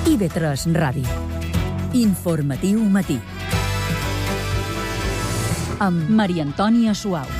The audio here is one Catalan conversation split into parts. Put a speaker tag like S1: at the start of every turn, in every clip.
S1: IB3 Ràdio. Informatiu matí. Amb Maria Antònia Suau.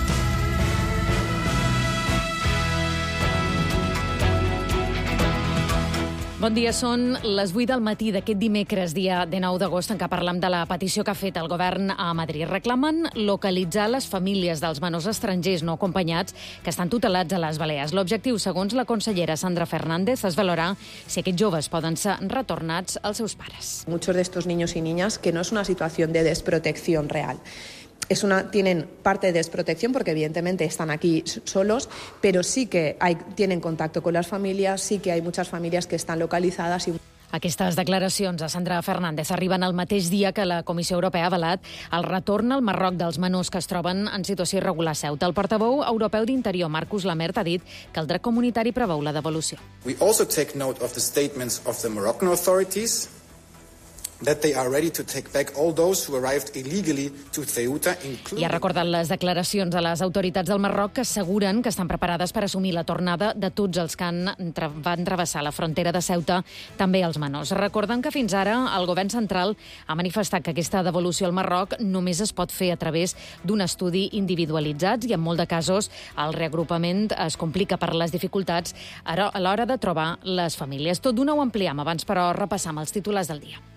S2: Bon dia, són les 8 del matí d'aquest dimecres, dia 19 d'agost, en què parlem de la petició que ha fet el govern a Madrid. Reclamen localitzar les famílies dels menors estrangers no acompanyats que estan tutelats a les Balears. L'objectiu, segons la consellera Sandra Fernández, és valorar si aquests joves poden ser retornats als seus pares.
S3: Muchos de estos niños y niñas que no es una situación de desprotección real. Tienen parte de desprotección porque evidentemente están aquí solos, pero sí que tienen contacto con las familias, sí que hay muchas familias que están localizadas.
S2: Aquestes declaracions de Sandra Fernández arriben el mateix dia que la Comissió Europea ha avalat el retorn al Marroc dels menors que es troben en situació irregular a Ceuta. El portaveu europeu d'Interior, Marcus Lamert, ha dit que el dret comunitari preveu la devolució.
S4: We also take note of the statements of the Moroccan authorities that they are ready to take back all those who arrived illegally to Ceuta, including...
S2: I ha recordat les declaracions de les autoritats del Marroc que asseguren que estan preparades per assumir la tornada de tots els que van travessar la frontera de Ceuta, també els menors. Recorden que fins ara el govern central ha manifestat que aquesta devolució al Marroc només es pot fer a través d'un estudi individualitzat i en molt de casos el reagrupament es complica per les dificultats a l'hora de trobar les famílies. Tot d'una ho ampliem, abans però repassam els titulars del dia.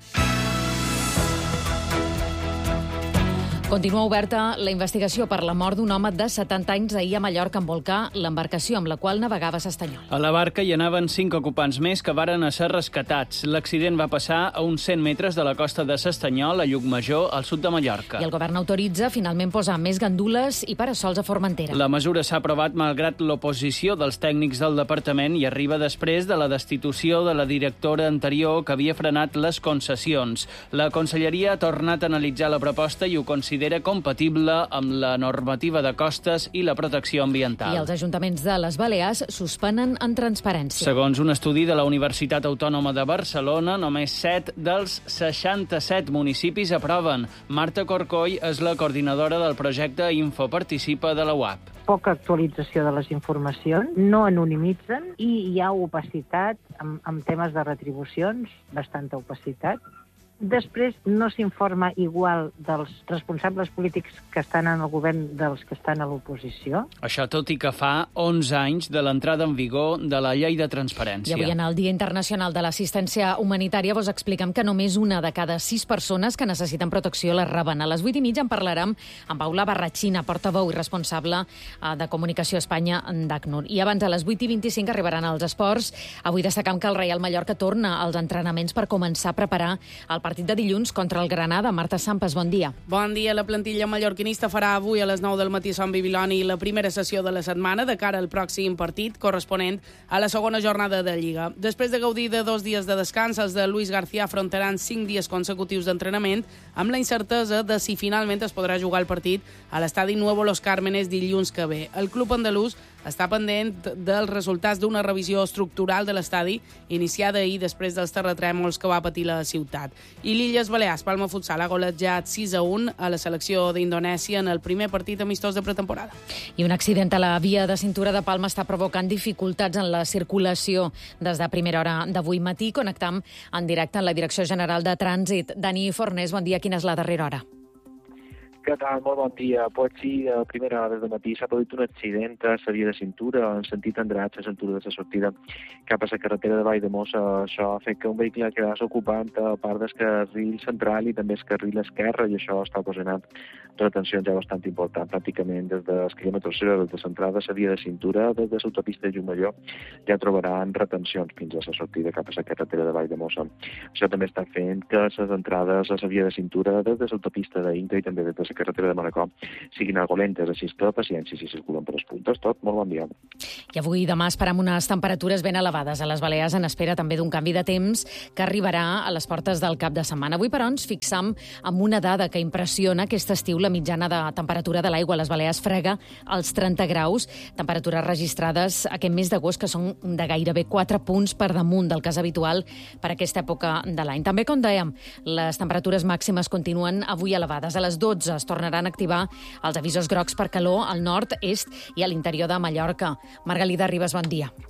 S2: Continua oberta la investigació per la mort d'un home de 70 anys ahir a Mallorca en volcà l'embarcació amb la qual navegava a S'Estanyol.
S5: A la barca hi anaven 5 ocupants més que varen ser rescatats. L'accident va passar a uns 100 metres de la costa de S'Estanyol, a Llucmajor, al sud de Mallorca.
S2: I el govern autoritza finalment posar més gandules i parasols a Formentera.
S5: La mesura s'ha aprovat malgrat l'oposició dels tècnics del departament i arriba després de la destitució de la directora anterior que havia frenat les concessions. La Conselleria ha tornat a analitzar la proposta i ho considera compatible amb la normativa de costes i la protecció ambiental.
S2: I els ajuntaments de les Balears suspenen en transparència.
S5: Segons un estudi de la Universitat Autònoma de Barcelona, només 7 dels 67 municipis aproven. Marta Corcoll és la coordinadora del projecte Infoparticipa de la UAP.
S6: Poca actualització de les informacions, no anonimitzen i hi ha opacitat amb temes de retribucions, bastanta opacitat. Després no s'informa igual dels responsables polítics que estan en el govern dels que estan a l'oposició.
S5: Això tot i que fa 11 anys de l'entrada en vigor de la llei de transparència.
S2: I avui en el Dia Internacional de l'Assistència Humanitària vos expliquem que només una de cada 6 persones que necessiten protecció les reben. A les 8:30 en parlarem amb Paula Barratxina, portaveu i responsable de Comunicació a Espanya d'ACNUR. I abans, a les 8:25 arribaran els esports. Avui destacam que el Reial Mallorca torna als entrenaments per començar a preparar el partit de dilluns contra el Granada. Marta Sampes, bon dia.
S7: Bon dia. La plantilla mallorquinista farà avui a les 9 del matí a Sant Bibiloni la primera sessió de la setmana de cara al pròxim partit corresponent a la segona jornada de Lliga. Després de gaudir de 2 dies de descans, els de Luis García afrontaran 5 dies consecutius d'entrenament amb la incertesa de si finalment es podrà jugar el partit a l'estadi Nuevo Los Cármenes dilluns que ve. El club andalús està pendent dels resultats d'una revisió estructural de l'estadi iniciada ahir després dels terratrèmols que va patir la ciutat. I l'Illes Balears, Palma Futsal, ha golejat 6-1 a la selecció d'Indonèsia en el primer partit amistós de pretemporada.
S2: I un accident a la via de cintura de Palma està provocant dificultats en la circulació des de primera hora d'avui matí. Connectam en directe amb la Direcció General de Trànsit. Dani Fornés, bon dia. Quina és la darrera hora?
S8: Què tal? Molt bon dia. Pues sí, a primera hora del matí s'ha produït un accident a la via de cintura, en sentit endreç, a l'altura de la sortida cap a la carretera de Valldemossa. Això ha fet que un vehicle quedés ocupant a part del carril central i també el carril esquerre, i això està ocasionant retencions ja bastant important, pràcticament des del quilòmetre 0, des de l'entrada a la via de cintura, des de l'autopista de Llucmajor, ja trobaran retencions fins a la sortida cap a la carretera de Valldemossa. Això també està fent que les entrades a la via de cintura des de l'autopista d'Inca i també des de la carretera de Manacor siguin algo lentes, així que paciència si circulen per els puntes. Tot, molt bon dia.
S2: I avui i demà esperam unes temperatures ben elevades a les Balears, en espera també d'un canvi de temps que arribarà a les portes del cap de setmana. Avui, però, ens fixam en una dada que impressiona aquest estiu. La mitjana de temperatura de l'aigua a les Balears frega els 30 graus, temperatures registrades aquest mes d'agost que són de gairebé 4 punts per damunt del que és habitual per aquesta època de l'any. També, com dèiem, les temperatures màximes continuen avui elevades. A les 12 es tornaran a activar els avisos grocs per calor al nord, est i a l'interior de Mallorca. Margalida Ribas, bon dia.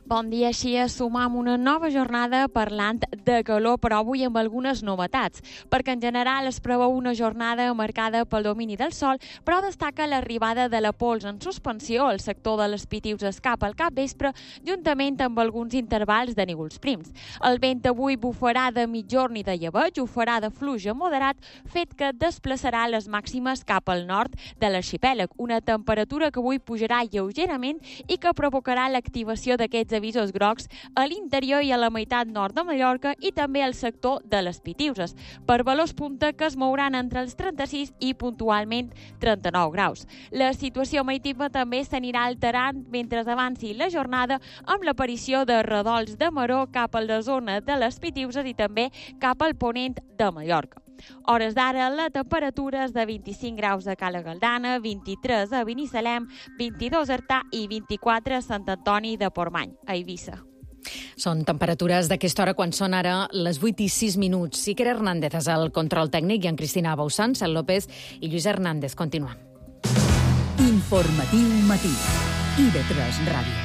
S9: Bon dia, així sumam una nova jornada parlant de calor, però avui amb algunes novetats, perquè en general es preveu una jornada marcada pel domini del sol, però destaca l'arribada de la pols en suspensió al sector de les Pitiuses cap al capvespre, juntament amb alguns intervals de núvols prims. El vent avui bufarà de mitjorn i de llebeig, ho farà de fluix a moderat, fet que desplaçarà les màximes cap al nord de l'arxipèlag, una temperatura que avui pujarà lleugerament i que provocarà l'activació d'aquests avisos grocs a l'interior i a la meitat nord de Mallorca i també al sector de les Pitiuses, per valors punta que es mouran entre els 36 i puntualment 39 graus. La situació marítima també s'anirà alterant mentre avanci la jornada amb l'aparició de redols de maró cap a la zona de les Pitiuses i també cap al ponent de Mallorca. Hores d'ara, la temperatura és de 25 graus a Cala Galdana, 23 a Binissalem, 22 a Artà i 24 a Sant Antoni de Portmany, a Eivissa.
S2: Són temperatures d'aquesta hora quan són ara les 8:06. Iker Hernández és el control tècnic i en Cristina Bausant, Cel López i Lluís Hernández. Continuem.
S1: Informatiu matí. IB3 Ràdio.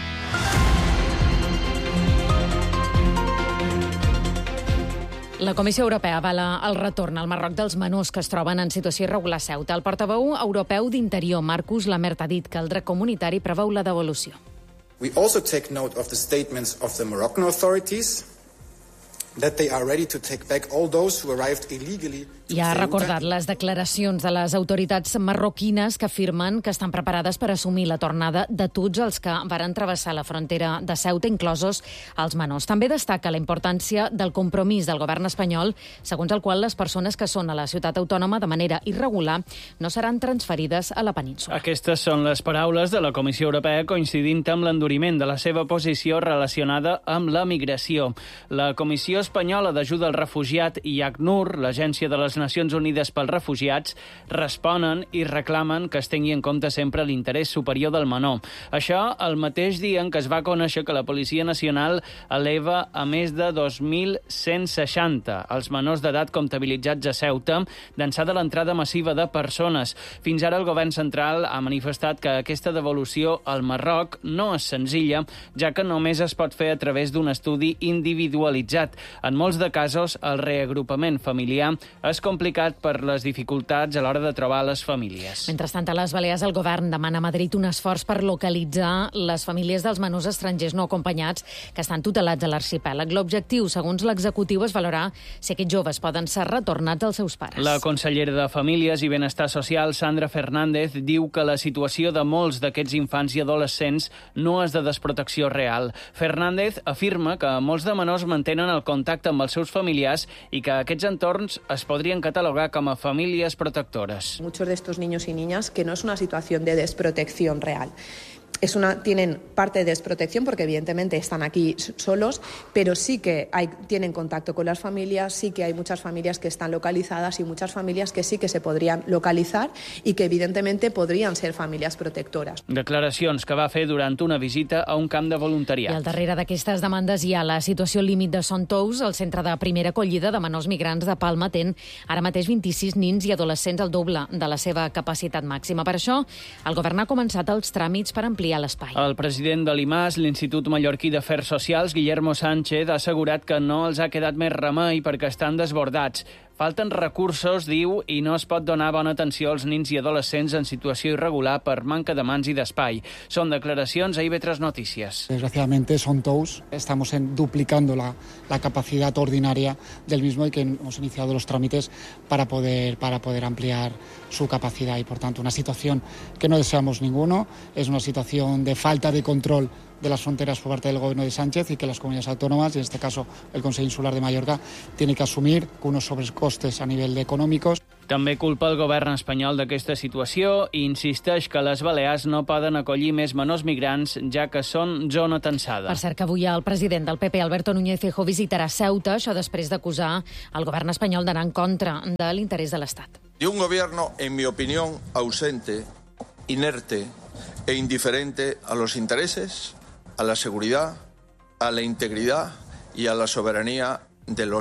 S2: La Comissió Europea avala el retorn al Marroc dels menors que es troben en situació irregular a Ceuta. El portaveu europeu d'Interior, Marcus Lamert, ha dit que el dret comunitari preveu la devolució.
S4: We also take note of the statements of the Moroccan authorities that they are ready to take back all those who arrived illegally.
S2: I ha recordat les declaracions de les autoritats marroquines que afirmen que estan preparades per assumir la tornada de tots els que varen travessar la frontera de Ceuta, inclosos els menors. També destaca la importància del compromís del govern espanyol, segons el qual les persones que són a la ciutat autònoma de manera irregular no seran transferides a la península.
S5: Aquestes són les paraules de la Comissió Europea coincidint amb l'enduriment de la seva posició relacionada amb la migració. La Comissió Espanyola d'Ajuda al Refugiat i ACNUR, l'Agència de les Nacions Unides pels Refugiats, responen i reclamen que es tingui en compte sempre l'interès superior del menor. Això el mateix dia en què es va conèixer que la Policia Nacional eleva a més de 2.160 els menors d'edat comptabilitzats a Ceuta, d'ençà de l'entrada massiva de persones. Fins ara el govern central ha manifestat que aquesta devolució al Marroc no és senzilla, ja que només es pot fer a través d'un estudi individualitzat. En molts de casos, el reagrupament familiar és complicat per les dificultats a l'hora de trobar les famílies.
S2: Mentrestant, a les Balears, el govern demana a Madrid un esforç per localitzar les famílies dels menors estrangers no acompanyats que estan tutelats a l'arxipèlag. L'objectiu, segons l'executiu, és valorar si aquests joves poden ser retornats als seus pares.
S5: La consellera de Famílies i Benestar Social, Sandra Fernández, diu que la situació de molts d'aquests infants i adolescents no és de desprotecció real. Fernández afirma que molts de menors mantenen el contacte amb els seus familiars i que aquests entorns es podrien catalogar com a famílies protectores.
S3: Muchos de estos niños y niñas que no es una situación de desprotección real. Tienen parte de desprotección porque evidentemente están aquí solos, pero sí que tienen contacto con las familias, sí que hay muchas familias que están localizadas y muchas familias que sí que se podrían localizar y que evidentemente podrían ser familias protectoras.
S5: Declaracions que va fer durant una visita a un camp de voluntariat.
S2: I al darrere d'aquestes demandes hi ha la situació límit de Son Tous, el centre de primera acollida de menors migrants de Palma ten ara mateix 26 nins i adolescents, el doble de la seva capacitat màxima. Per això, el govern ha començat els tràmits per ampliar l'espai.
S5: El president de l'IMAS, l'Institut Mallorquí d'Afers Socials, Guillermo Sánchez, ha assegurat que no els ha quedat més remei perquè estan desbordats. Falten recursos, diu, i no es pot donar bona atenció als nins i adolescents en situació irregular per manca de mans i d'espai. Són declaracions a IB3 Noticias.
S10: Desgraciadamente, Son Tous, estamos duplicando la capacidad ordinaria del mismo y que hemos iniciado los trámites para poder ampliar su capacidad y, por tanto, una situación que no deseamos ninguno. Es una situación de falta de control de las fronteras por parte del gobierno de Sánchez y que las comunidades autónomas, y en este caso el Consell Insular de Mallorca, tiene que asumir con unos sobrecostes a nivel de econòmics.
S5: També culpa el govern espanyol d'aquesta situació i insisteix que les Balears no poden acollir més menors migrants, ja que són zona tensada.
S2: Per cert, que avui el president del PP, Alberto Núñez Feijóo, visitarà Ceuta, això després d'acusar el govern espanyol d'anar en contra de l'interès de l'Estat.
S11: De un gobierno, en mi opinión, ausente, inerte e indiferente a los intereses, a la seguridad, a la integridad y a la soberanía de los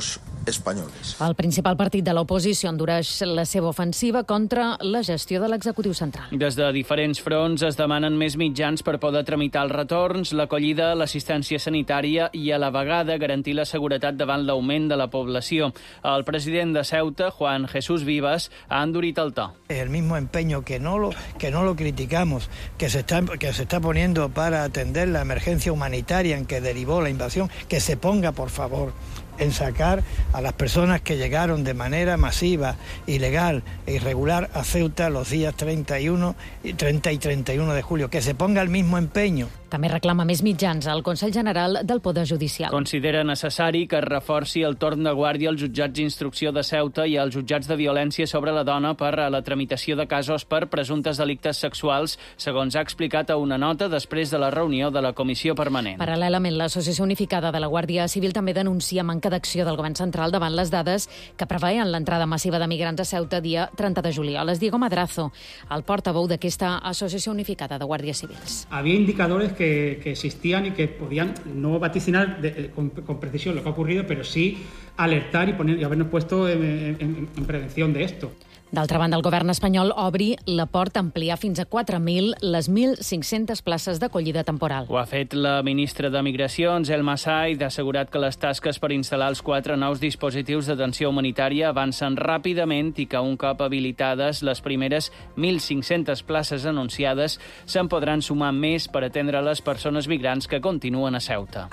S11: españoles.
S2: El principal partit de l'oposició endureix la seva ofensiva contra la gestió de l'executiu central.
S5: Des de diferents fronts es demanen més mitjans per poder tramitar els retorns, l'acollida, l'assistència sanitària i a la vegada garantir la seguretat davant l'augment de la població. El president de Ceuta, Juan Jesús Vivas, ha endurit el to.
S12: El mismo empeño que no lo criticamos, que se está poniendo para atender la emergencia humanitaria en que derivó la invasión, que se ponga, por favor, en sacar a las personas que llegaron de manera masiva, ilegal e irregular a Ceuta los días 30 y 31 de julio. Que se ponga el mismo empeño.
S2: També reclama més mitjans al Consell General del Poder Judicial.
S5: Considera necessari que es reforci el torn de guàrdia als jutjats d'instrucció de Ceuta i als jutjats de violència sobre la dona per a la tramitació de casos per presumptes delictes sexuals, segons ha explicat a una nota després de la reunió de la Comissió Permanent.
S2: Paral·lelament, l'Associació Unificada de la Guàrdia Civil també denuncia manca d'acció del Govern central davant les dades que preveien l'entrada massiva de migrants a Ceuta dia 30 de juliol. És Diego Madrazo, el portaveu d'aquesta Associació Unificada de Guàrdies Civils.
S13: Había indicadores que existían y que podían no vaticinar con precisión lo que ha ocurrido, pero sí alertar y habernos puesto en prevención de esto.
S2: D'altra banda, el govern espanyol obri la porta a ampliar fins a 4.000 les 1.500 places d'acollida temporal.
S5: Ho ha fet la ministra de Migracions, El Massaid, ha assegurat que les tasques per instal·lar els 4 nous dispositius d'atenció humanitària avancen ràpidament i que un cop habilitades les primeres 1.500 places anunciades se'n podran sumar més per atendre les persones migrants que continuen a Ceuta.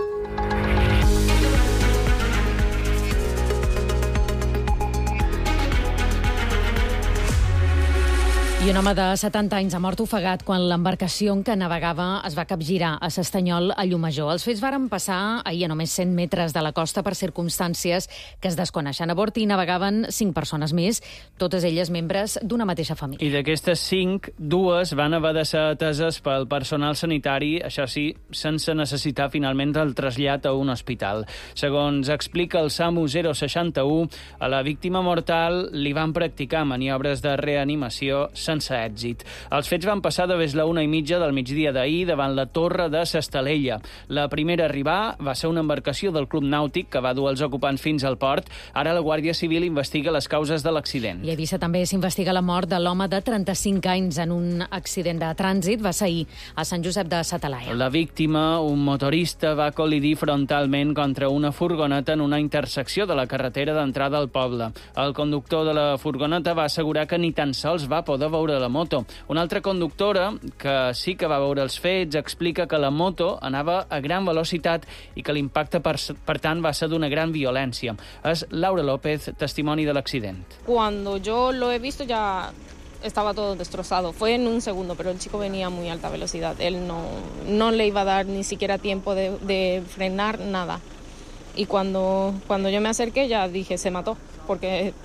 S2: I un home de 70 anys ha mort ofegat quan l'embarcació en què navegava es va capgirar a S'Estanyol, a Llumajor. Els fets varen passar ahir a només 100 metres de la costa per circumstàncies que es desconeixen. A bord hi navegaven 5 persones més, totes elles membres d'una mateixa família.
S5: I d'aquestes 5, 2 van haver de ser ateses pel personal sanitari, això sí, sense necessitar finalment el trasllat a un hospital. Segons explica el SAMU 061, a la víctima mortal li van practicar maniobres de reanimació sense èxit. Els fets van passar de la 1:30 del migdia d'ahir davant la torre de S'Estalella. La primera a arribar va ser una embarcació del Club Nàutic que va dur els ocupants fins al port. Ara la Guàrdia Civil investiga les causes de l'accident.
S2: I a Eivissa també s'investiga la mort de l'home de 35 anys en un accident de trànsit. Va ser ahir a Sant Josep de Sa Talaia.
S5: La víctima, un motorista, va col·lidir frontalment contra una furgoneta en una intersecció de la carretera d'entrada al poble. El conductor de la furgoneta va assegurar que ni tan sols va poder veure la moto. Una altra conductora, que sí que va veure els fets, explica que la moto anava a gran velocitat i que l'impacte, per tant, va ser d'una gran violència. És Laura López, testimoni de l'accident.
S14: Cuando yo lo he visto ya estaba todo destrozado. Fue en un segundo, pero el chico venía a muy alta velocidad. Él no le iba a dar ni siquiera tiempo de frenar nada. Y cuando yo me acerqué ya dije, se mató, porque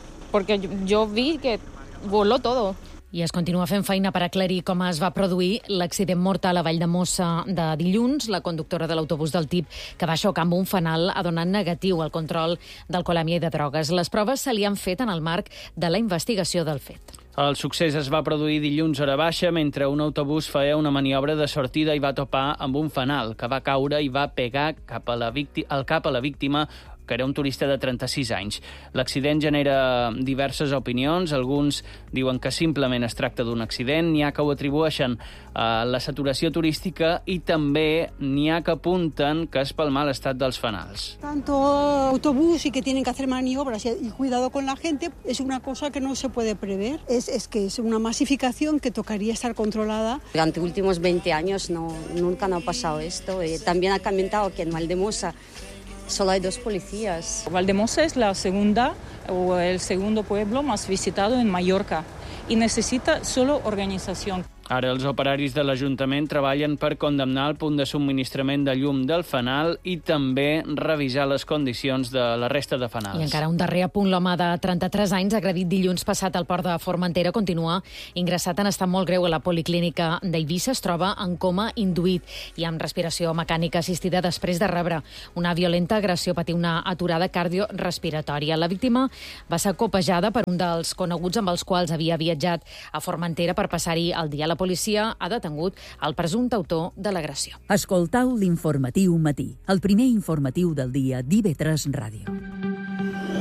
S14: yo vi que voló todo.
S2: I es continua fent feina per aclarir com es va produir l'accident mortal a Valldemossa de dilluns. La conductora de l'autobús del TIP que va xocar amb un fanal ha donat negatiu al control d'alcoholèmia i de drogues. Les proves se li han fet en el marc de la investigació del fet.
S5: El succés es va produir dilluns hora baixa mentre un autobús feia una maniobra de sortida i va topar amb un fanal que va caure i va pegar al cap a la víctima, que era un turista de 36 anys. L'accident genera diverses opinions. Alguns diuen que simplement es tracta d'un accident, n'hi ha que ho atribueixen a la saturació turística i també n'hi ha que apunten que és pel mal estat dels fanals.
S15: Tanto autobús y que tienen que hacer maniobras y cuidado con la gente es una cosa que no se puede prever. Es que es una masificación que tocaría estar controlada.
S16: Durante los últimos 20 años nunca ha pasado esto. También ha comentado que en Valldemossa solo hay 2 policías.
S17: Valldemossa es la segunda o el segundo pueblo más visitado en Mallorca y necesita solo organización.
S5: Ara els operaris de l'Ajuntament treballen per condemnar el punt de subministrament de llum del fanal i també revisar les condicions de la resta de fanals.
S2: I encara un darrer apunt. L'home de 33 anys, agredit dilluns passat al port de Formentera, continua ingressat en estat molt greu a la policlínica d'Eivissa. Es troba en coma induït i amb respiració mecànica assistida després de rebre una violenta agressió, patir una aturada cardiorespiratòria. La víctima va ser copejada per un dels coneguts amb els quals havia viatjat a Formentera per passar-hi el dia. La policia ha detengut el presumpte autor de l'agressió.
S1: Escoltau l'Informatiu Matí, el primer informatiu del dia d'IV3 Ràdio.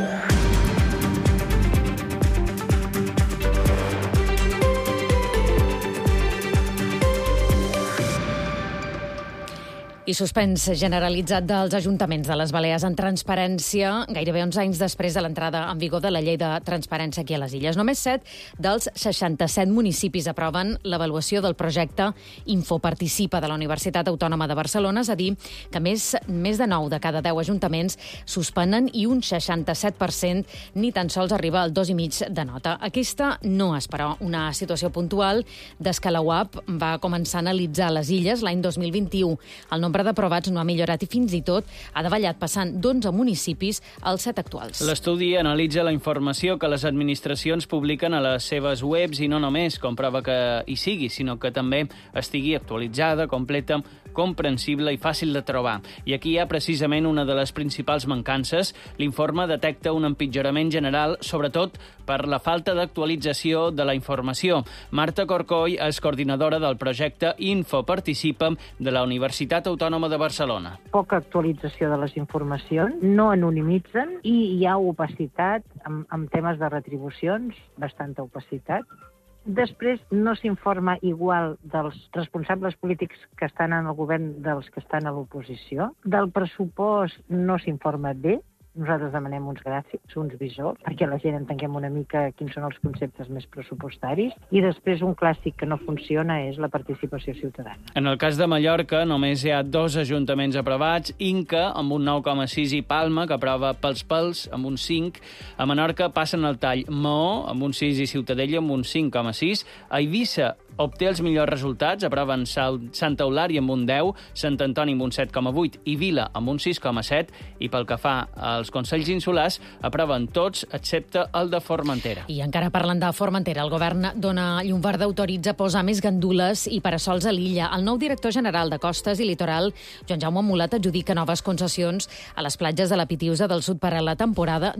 S2: I suspens generalitzat dels ajuntaments de les Balears en transparència gairebé 11 anys després de l'entrada en vigor de la llei de transparència aquí a les Illes. Només 7 dels 67 municipis aproven l'avaluació del projecte Infoparticipa de la Universitat Autònoma de Barcelona, és a dir, que més de 9 de cada 10 ajuntaments suspenen i un 67% ni tan sols arriba al 2,5 de nota. Aquesta no és, però, una situació puntual des que la UAP va començar a analitzar les Illes l'any 2021. El nombre d'aprovats no ha millorat i fins i tot ha davallat passant d'11 municipis als 7 actuals.
S5: L'estudi analitza la informació que les administracions publiquen a les seves webs i no només comprova que hi sigui, sinó que també estigui actualitzada, completa, comprensible i fàcil de trobar. I aquí hi ha precisament una de les principals mancances. L'informe detecta un empitjorament general, sobretot per la falta d'actualització de la informació. Marta Corcoll és coordinadora del projecte Infoparticipa de la Universitat Autònoma de Barcelona.
S6: Poca actualització de les informacions, no anonimitzen i hi ha opacitat amb temes de retribucions, bastanta opacitat. Després no s'informa igual dels responsables polítics que estan en el govern dels que estan a l'oposició. Del pressupost no s'informa bé. Nosaltres demanem uns gràfics, uns visors, perquè la gent entenguem una mica quins són els conceptes més pressupostaris. I després un clàssic que no funciona és la participació ciutadana.
S5: En el cas de Mallorca només hi ha 2 ajuntaments aprovats, Inca amb un 9,6 i Palma, que aprova pels pèls amb un 5. A Menorca passen el tall Maó amb un 6 i Ciutadella amb un 5,6. A Eivissa obté els millors resultats, aproven Santa Eulària amb un 10, Sant Antoni amb un 7,8 i Vila amb un 6,7, i pel que fa als Consells Insulars, aproven tots, excepte el de Formentera.
S2: I encara parlant de Formentera, el govern dona llum verda, autoritza posar més gandules i parasols a l'illa. El nou director general de Costes i Litoral, Joan Jaume Mulat, adjudica noves concessions a les platges de la Pitiusa del Sud per a la temporada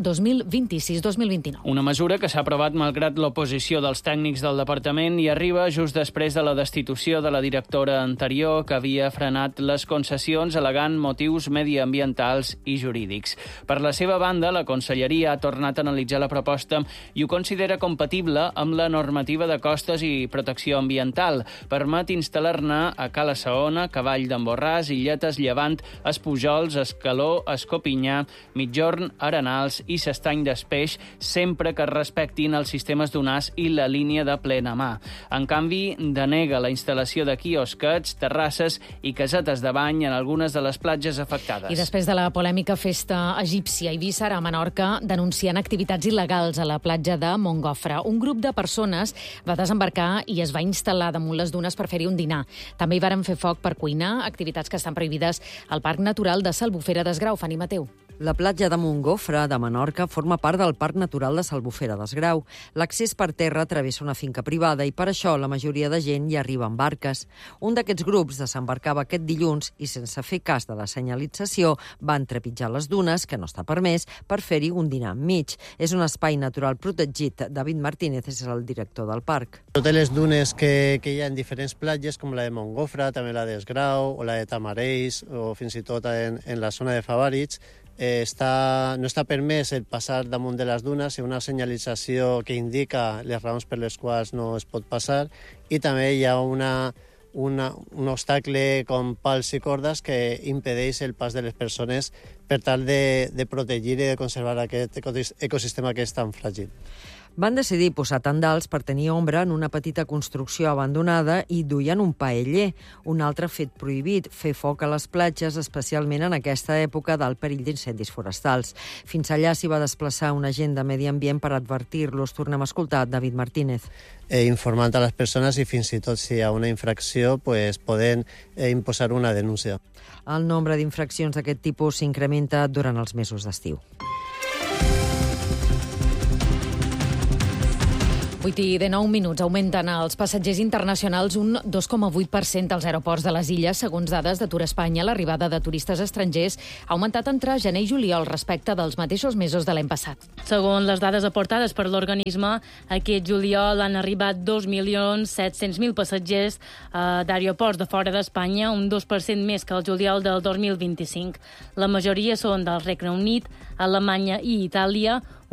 S2: 2026-2029.
S5: Una mesura que s'ha aprovat malgrat l'oposició dels tècnics del departament i arriba just després de la destitució de la directora anterior, que havia frenat les concessions al·legant motius mediambientals i jurídics. Per la seva banda, la Conselleria ha tornat a analitzar la proposta i ho considera compatible amb la normativa de costes i protecció ambiental. Permet instal·lar-ne a Cala Saona, Cavall d'en Borràs, Illetes, Llevant, Espujols, Escaló, Escopinyà, Mitjorn, Arenals i S'Estany d'Espeix, sempre que respectin els sistemes d'UNAS i la línia de plena mà. En canvi, denega la instal·lació de quiosquets, terrasses i casetes de bany en algunes de les platges afectades.
S2: I després de la polèmica festa egípcia, Eivissa, a Menorca, denunciant activitats il·legals a la platja de Montgofre. Un grup de persones va desembarcar i es va instal·lar damunt les dunes per fer-hi un dinar. També hi varen fer foc per cuinar, activitats que estan prohibides al Parc Natural de S'Albufera d'Esgrau. Fanny Mateu.
S18: La platja de Montgofre, de Menorca, forma part del Parc Natural de S'Albufera d'Esgrau. L'accés per terra travessa una finca privada i per això la majoria de gent hi arriba en barques. Un d'aquests grups desembarcava aquest dilluns i, sense fer cas de la senyalització, van trepitjar les dunes, que no està permès, per fer-hi un dinar enmig. És un espai natural protegit. David Martínez és el director del parc.
S19: Totes les dunes que hi ha en diferents platges, com la de Montgofre, també la d'Esgrau, o la de Tamarells, o fins i tot en la zona de Favarits, no està permès el passar damunt de les dunes, hi ha una senyalització que indica les raons per les quals no es pot passar, i també hi ha un obstacle com pals i cordes que impedeix el pas de les persones per tal de protegir i de conservar aquest ecosistema que és tan fràgil.
S18: Van decidir posar tendals per tenir ombra en una petita construcció abandonada i duien un paeller. Un altre fet prohibit, fer foc a les platges, especialment en aquesta època del perill d'incendis forestals. Fins allà s'hi va desplaçar un agent de Medi Ambient per advertir-los. Tornem a escoltar David Martínez.
S19: Informant a les persones i fins i tot si hi ha una infracció, poden imposar una denúncia.
S18: El nombre d'infraccions d'aquest tipus s'incrementa durant els mesos d'estiu.
S2: 8:09. Augmenten els passatgers internacionals un 2,8% als aeroports de les Illes. Segons dades de Tour Espanya, l'arribada de turistes estrangers ha augmentat entre gener i juliol respecte dels mateixos mesos de l'any passat.
S20: Segons les dades aportades per l'organisme, aquest juliol han arribat 2.700.000 passatgers d'aeroports de fora d'Espanya, un 2% més que el juliol del 2025. La majoria són del Regne Unit, Alemanya i Itàlia,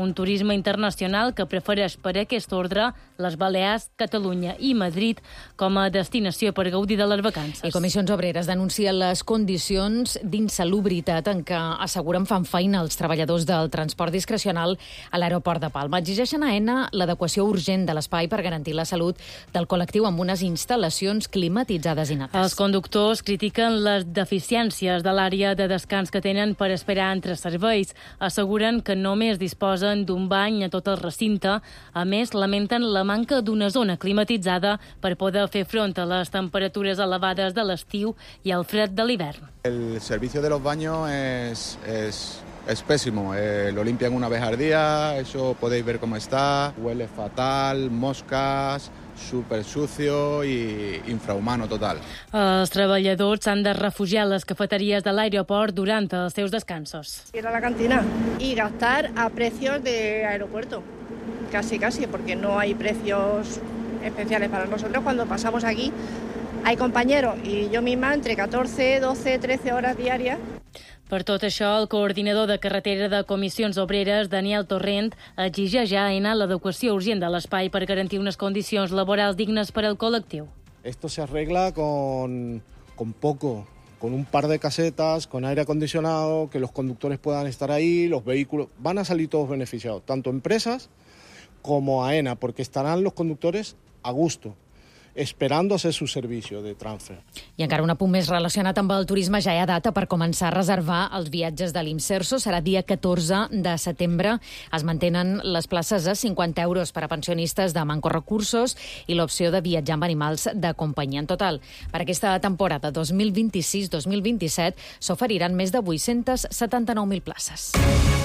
S20: un turisme internacional que prefereix per aquest ordre les Balears, Catalunya i Madrid com a destinació per gaudir de les vacances.
S2: I Comissions Obreres denuncien les condicions d'insalubritat en què asseguren fan feina els treballadors del transport discrecional a l'aeroport de Palma. Exigeixen a AENA l'adequació urgent de l'espai per garantir la salut del col·lectiu amb unes instal·lacions climatitzades i netes.
S20: Els conductors critiquen les deficiències de l'àrea de descans que tenen per esperar entre serveis. Asseguren que només disposen d'un bany a tot el recinte. A més, lamenten la manca d'una zona climatitzada per poder fer front a les temperatures elevades de l'estiu i al fred de l'hivern.
S21: El servicio de los baños es pésimo. Lo limpian una vez al día, eso podéis ver cómo está. Huele fatal, moscas, súper sucio y infrahumano total.
S20: Els treballadors s'han de refugiar a les cafeteries de l'aeroport durant els seus descansos.
S22: Ir a la cantina y gastar a precios de aeropuerto. Casi, porque no hay precios especiales para nosotros. Cuando pasamos aquí hay compañeros y yo misma entre 14, 12, 13 horas diarias.
S20: Per tot això, el coordinador de carretera de Comissions Obreres, Daniel Torrent, exigeix a AENA l'adequació urgent de l'espai per garantir unes condicions laborals dignes per al col·lectiu.
S23: Esto se arregla con poco, con un par de casetas, con aire acondicionado, que los conductores puedan estar ahí, los vehículos van a salir todos beneficiados, tanto empresas como AENA, porque estarán los conductores a gusto, esperando hacer su servicio de transfer.
S2: I encara un apunt més relacionat amb el turisme. Ja hi ha data per començar a reservar els viatges de l'Imserso. Serà dia 14 de setembre. Es mantenen les places a 50 euros per a pensionistes de Manco Recursos i l'opció de viatjar amb animals de companyia. En total, per aquesta temporada 2026-2027 s'oferiran més de 879.000 places.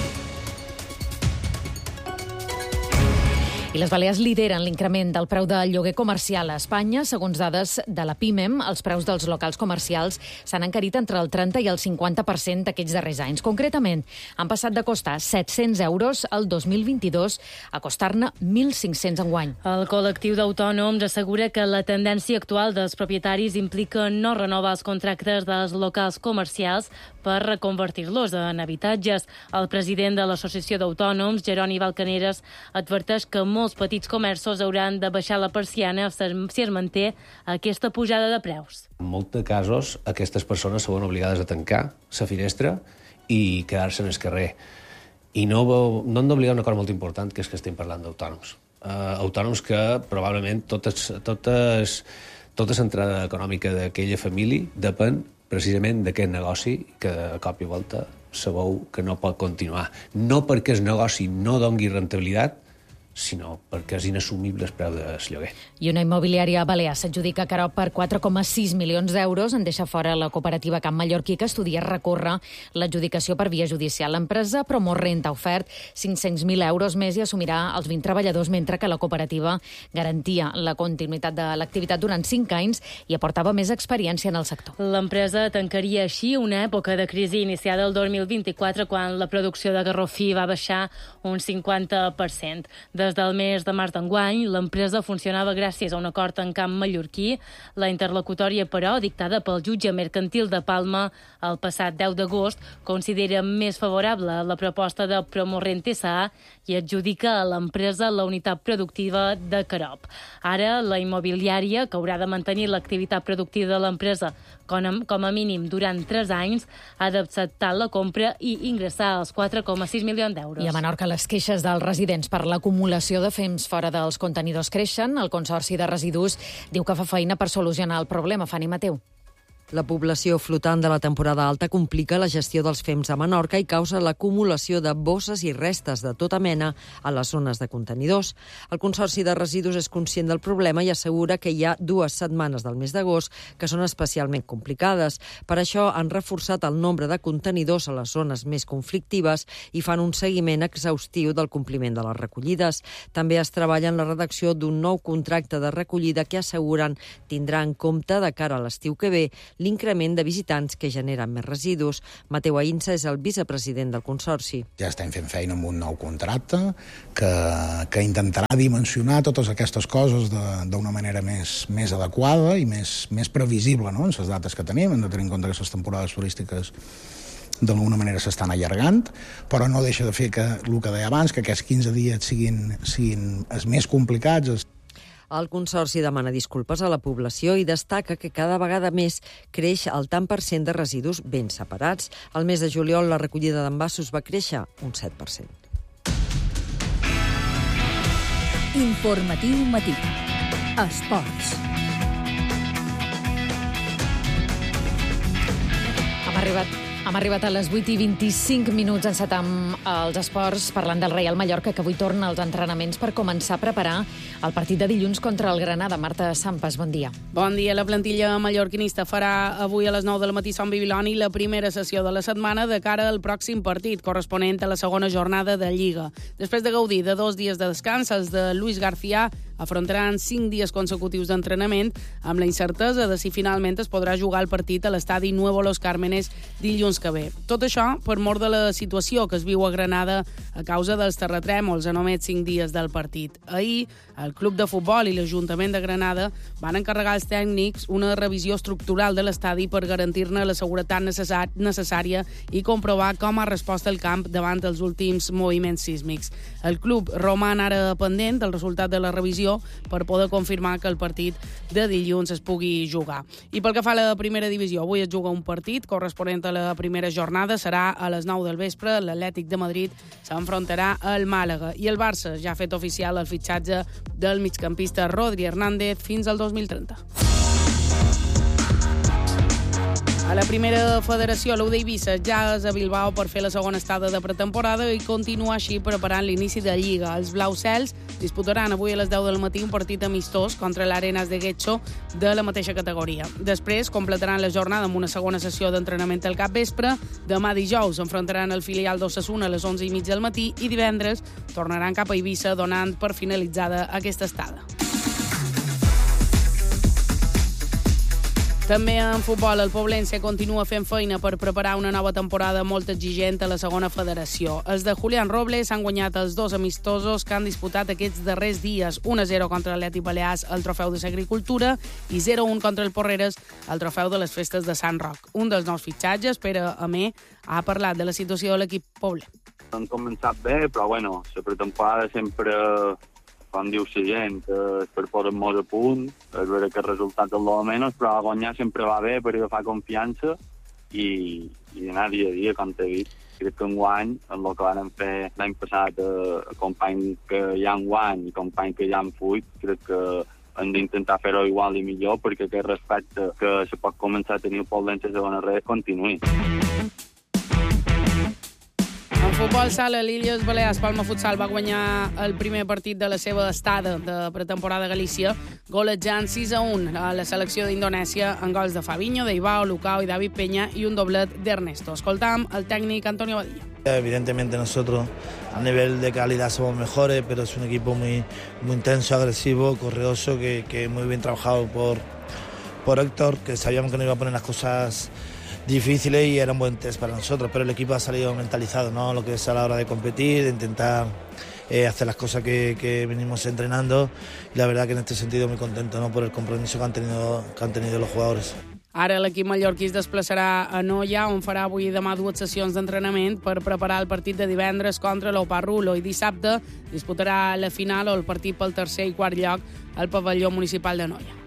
S2: I les Balears lideren l'increment del preu del lloguer comercial a Espanya. Segons dades de la PIMEM, els preus dels locals comercials s'han encarit entre el 30 i el 50% aquests darrers anys. Concretament, han passat de costar 700 euros el 2022 a costar-ne 1.500 enguany.
S20: El col·lectiu d'autònoms assegura que la tendència actual dels propietaris implica no renovar els contractes dels locals comercials per reconvertir-los en habitatges. El president de l'Associació d'Autònoms, Jeroni Balcaneres, adverteix que molts petits comerços hauran de baixar la persiana si es manté aquesta pujada de preus.
S24: En molts casos, aquestes persones se veuen obligades a tancar la finestra i quedar-se en el carrer. I no hem d'oblidar una cosa molt important, que és que estem parlant d'autònoms. Autònoms que probablement tota l'entrada econòmica d'aquella família depèn precisament d'aquest negoci que a cop i volta sabeu que no pot continuar. No perquè el negoci no doni rentabilitat, sinó perquè és inassumible el preu del lloguer.
S2: I una immobiliària balear s'adjudica Carop per 4,6 milions d'euros. En deixa fora la cooperativa Camp Mallorquí, que estudia recórrer l'adjudicació per via judicial. L'empresa Promorrent ha ofert 500.000 euros més i assumirà els 20 treballadors, mentre que la cooperativa garantia la continuïtat de l'activitat durant 5 anys i aportava més experiència en el sector.
S20: L'empresa tancaria així una època de crisi iniciada el 2024, quan la producció de garrofí va baixar un 50%. Des del mes de març d'enguany, l'empresa funcionava gràcies a un acord en Camp Mallorquí. La interlocutòria, però, dictada pel jutge mercantil de Palma el passat 10 d'agost, considera més favorable la proposta de Promorrent S.A. i adjudica a l'empresa la unitat productiva de Carop. Ara, la immobiliària, que haurà de mantenir l'activitat productiva de l'empresa com a mínim durant 3 anys, ha d'acceptar la compra i ingressar els 4,6 milions d'euros.
S2: I a Menorca, les queixes dels residents per l'acumulació de fems fora dels contenidors creixen. El Consorci de Residus diu que fa feina per solucionar el problema. Fanny Mateu.
S18: La població flotant de la temporada alta complica la gestió dels fems a Menorca i causa l'acumulació de bosses i restes de tota mena a les zones de contenidors. El Consorci de Residus és conscient del problema i assegura que hi ha 2 setmanes del mes d'agost que són especialment complicades. Per això han reforçat el nombre de contenidors a les zones més conflictives i fan un seguiment exhaustiu del compliment de les recollides. També es treballa en la redacció d'un nou contracte de recollida que asseguren tindrà en compte de cara a l'estiu que ve l'increment de visitants que generen més residus. Mateu Aïnsa és el vicepresident del Consorci.
S25: Ja estem fent feina amb un nou contracte que intentarà dimensionar totes aquestes coses d'una manera més adequada i més previsible, no? En les dates que tenim. Hem de tenir en compte que les temporades turístiques d'alguna manera s'estan allargant, però no deixa de fer que el que deia abans, que aquests 15 dies siguin els més complicats.
S18: El Consorci demana disculpes a la població i destaca que cada vegada més creix el tant per cent de residus ben separats. Al mes de juliol la recollida d'envasos va créixer un 7%.
S1: Informatiu matí. Esports.
S2: Hem arribat a les 8:25. Encetam els esports parlant del Reial Mallorca, que avui torna als entrenaments per començar a preparar el partit de dilluns contra el Granada. Marta Sampas, bon dia.
S3: Bon dia. La plantilla mallorquinista farà avui a les 9 del matí a Sant Bibiloni la primera sessió de la setmana de cara al pròxim partit, corresponent a la segona jornada de Lliga. Després de gaudir de 2 dies de descans, els de Luis García afrontaran 5 dies consecutius d'entrenament amb la incertesa de si finalment es podrà jugar el partit a l'estadi Nuevo Los Cármenes dilluns que ve. Tot això per mor de la situació que es viu a Granada a causa dels terratrèmols a només 5 dies del partit. Ahir, el Club de Futbol i l'Ajuntament de Granada van encarregar als tècnics una revisió estructural de l'estadi per garantir-ne la seguretat necessària i comprovar com ha respost el camp davant els últims moviments sísmics. El club roman ara pendent del resultat de la revisió per poder confirmar que el partit de dilluns es pugui jugar. I pel que fa a la primera divisió, avui es juga un partit corresponent a la primera jornada, serà a les 9 del vespre. L'Atlètic de Madrid s'enfrontarà al Màlaga i el Barça ja ha fet oficial el fitxatge del migcampista Rodri Hernández fins al 2030. A la primera federació, l'U d'Eivissa ja és a Bilbao per fer la segona estada de pretemporada i continua així preparant l'inici de Lliga. Els blaucels disputaran avui a les 10 del matí un partit amistós contra l'Arenas de Getxo de la mateixa categoria. Després completaran la jornada amb una segona sessió d'entrenament al capvespre. Demà dijous enfrontaran el filial d'Osasuna a les 11:30 del matí i divendres tornaran cap a Eivissa donant per finalitzada aquesta estada. També en futbol, el Poblense continua fent feina per preparar una nova temporada molt exigent a la segona federació. Els de Julián Robles han guanyat els 2 amistosos que han disputat aquests darrers dies. 1-0 contra l'Atlètic Balears, el trofeu de l'Agricultura, i 0-1 contra el Porreres, el trofeu de les festes de Sant Roc. Un dels nous fitxatges, Pere Amé, ha parlat de la situació de l'equip poble.
S4: Han començat bé, però bueno, la pretemporada sempre, com diu la gent, per posar-nos a punt, és vera que el resultat és el de menys, però guanyar sempre va bé per agafar confiança i anar dia a dia, com t'he dit. Crec que enguany, en el que van fer l'any passat, companys que hi ha enguany i companys que hi ha fuit, crec que hem d'intentar fer-ho igual i millor perquè aquest respecte que se pot començar a tenir el Poblense a segona red continuï.
S3: En futbol sala, l'Illes Balears Palma Futsal va guanyar el primer partit de la seva estada de pretemporada a Galícia, golejant 6-1 a la selecció d'Indonèsia en gols de Fabinho, Deibao, Lucao y David Peña y un doblet de Ernesto. Escoltam el técnico Antonio Badilla.
S7: Evidentemente nosotros a nivel de calidad somos mejores, pero es un equipo muy intenso, agresivo, correoso, que muy bien trabajado por Héctor, que sabíamos que no iba a poner las cosas difíciles y era un buen test para nosotros, pero el equipo ha salido mentalizado, ¿no? Lo que es a la hora de competir, de intentar hacer las cosas que venimos entrenando, y la verdad que en este sentido muy contento, ¿no? Por el compromiso que han tenido los jugadores.
S3: Ara l'equip mallorquí es desplaçarà a Noia, on farà avui i demà 2 sessions d'entrenament per preparar el partit de divendres contra l'Oparrulo, i dissabte disputarà la final o el partit pel tercer i quart lloc al pavelló municipal de Noia.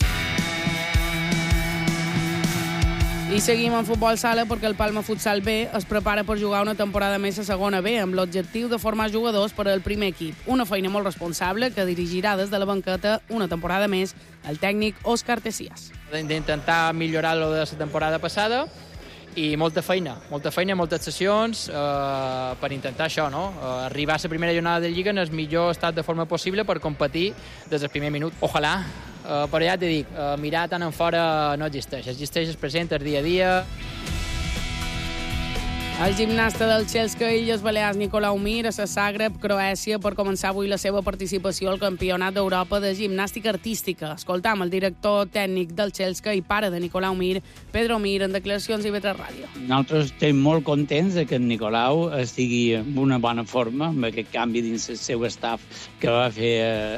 S3: I seguim en futbol sala perquè el Palma Futsal B es prepara per jugar una temporada més a segona B amb l'objectiu de formar jugadors per al primer equip. Una feina molt responsable que dirigirà des de la banqueta una temporada més el tècnic Òscar Tessias.
S8: D'intentar millorar lo de la temporada passada i molta feina, moltes sessions per intentar això, no? Arribar a la primera jornada de Lliga en el millor estat de forma possible per competir des del primer minut. Ojalà, però ja t'he dit, mirar tant en fora no existeix el present, el dia a dia.
S3: El gimnasta del Chelsea Illes Balears Nicolau Mir a Zagreb, Croàcia, per començar avui la seva participació al Campionat d'Europa de Gimnàstica Artística. Escoltam el director tècnic del Chelsea i pare de Nicolau Mir, Pedro Mir, en declaracions i Vetres Ràdio.
S9: Nosaltres estem molt contents que en Nicolau estigui en una bona forma amb aquest canvi dins el seu staff que va fer